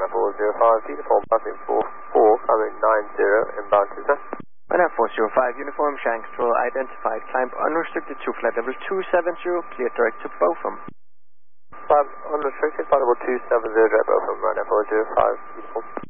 405, uniform passing 44, coming 90, inbound to sir. Runway 405, uniform Shanghai Control identified, climb unrestricted to flight level 270, clear direct to Botham. Climb unrestricted, flight level 270, direct Botham, runway 405, uniform.